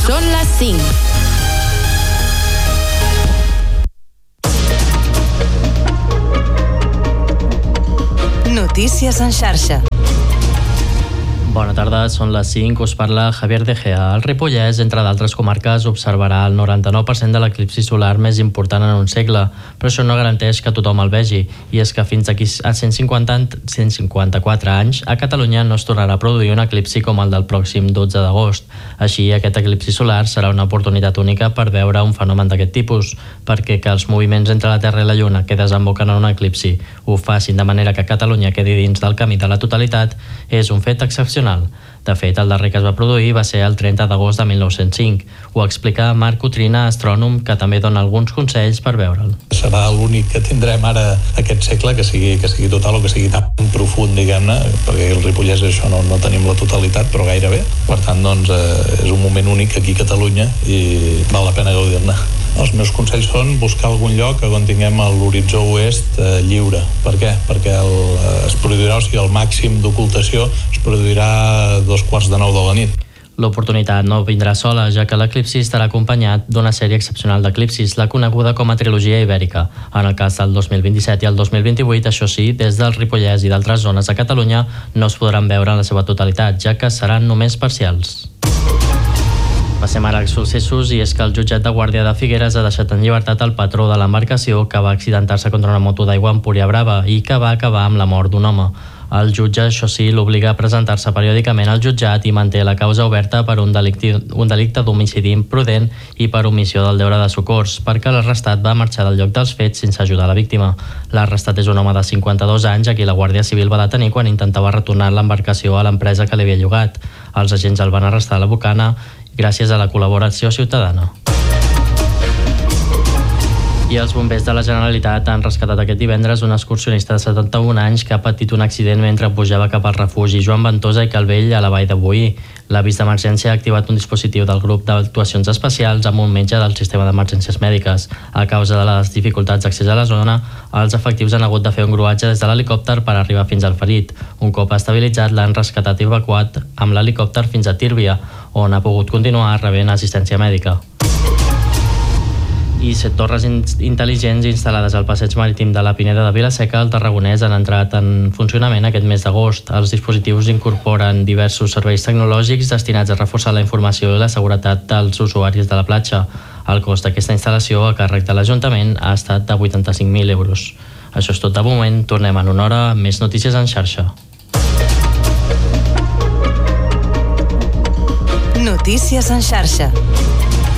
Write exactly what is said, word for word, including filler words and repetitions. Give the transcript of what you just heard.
Són les cinc. Notícies en xarxa. Bona tarda, són les cinc, us parla Javier De Gea. El Ripollès, entre d'altres comarques, observarà el noranta-nou per cent de l'eclipsi solar més important en un segle, però això no garanteix que tothom el vegi, i és que fins aquí a cent cinquanta, cent cinquanta-quatre anys a Catalunya no es tornarà a produir un eclipsi com el del pròxim dotze d'agost. Així, aquest eclipsi solar serà una oportunitat única per veure un fenomen d'aquest tipus, perquè que els moviments entre la Terra i la Lluna que desemboquen en un eclipsi ho facin de manera que Catalunya quedi dins del camí de la totalitat és un fet excepcional. De fet, el darrer que es va produir va ser el trenta d'agost de mil nou-cents cinc. Ho explica Marc Cotrina, astrònom, que també dona alguns consells per veure'l. Serà l'únic que tindrem ara aquest segle que sigui, que sigui total o que sigui tan profund, diguem-ne, perquè el Ripollès això no, no tenim la totalitat, però gairebé. Per tant, doncs, eh, és un moment únic aquí a Catalunya i val la pena gaudir-ne. Els meus consells són buscar algun lloc on tinguem l'horitzó oest eh, lliure. Per què? Perquè el, es produirà, o sigui, el màxim d'ocultació es produirà a dos quarts de nou de la nit. L'oportunitat no vindrà sola, ja que l'eclipsi estarà acompanyat d'una sèrie excepcional d'eclipsis, la coneguda com a trilogia ibèrica. En el cas del dos mil vint-i-set i el dos mil vint-i-vuit, això sí, des del Ripollès i d'altres zones de Catalunya no es podran veure en la seva totalitat, ja que seran només parcials. Passem ara als successos, i és que el jutjat de Guàrdia de Figueres ha deixat en llibertat el patró de l'embarcació que va accidentar-se contra una moto d'aigua a Empúria Brava i que va acabar amb la mort d'un home. El jutge, això sí, l'obliga a presentar-se periòdicament al jutjat i manté la causa oberta per un delicte, un delicte d'homicidi imprudent i per omissió del deure de socors, perquè l'arrestat va marxar del lloc dels fets sense ajudar la víctima. L'arrestat és un home de cinquanta-dos anys a qui la Guàrdia Civil va detenir quan intentava retornar l'embarcació a l'empresa que li havia llogat. Els agents el van arrestar a la Bocana gràcies a la col·laboració ciutadana. I els bombers de la Generalitat han rescatat aquest divendres un excursionista de setanta-un anys que ha patit un accident mentre pujava cap al refugi Joan Ventosa i Calvell a la Vall de Boí. L'avís d'emergència ha activat un dispositiu del grup d'actuacions especials amb un metge del sistema d'emergències mèdiques. A causa de les dificultats d'accés a la zona, els efectius han hagut de fer un gruatge des de l'helicòpter per arribar fins al ferit. Un cop estabilitzat, l'han rescatat i evacuat amb l'helicòpter fins a Tírvia, on ha pogut continuar rebent assistència mèdica. I set torres intel·ligents instal·lades al passeig marítim de la Pineda de Vila-seca al Tarragonès han entrat en funcionament aquest mes d'agost. Els dispositius incorporen diversos serveis tecnològics destinats a reforçar la informació i la seguretat dels usuaris de la platja. El cost d'aquesta instal·lació a càrrec de l'Ajuntament ha estat de vuitanta-cinc mil euros. Això és tot de moment. Tornem en una hora amb més notícies en xarxa. Notícies en xarxa.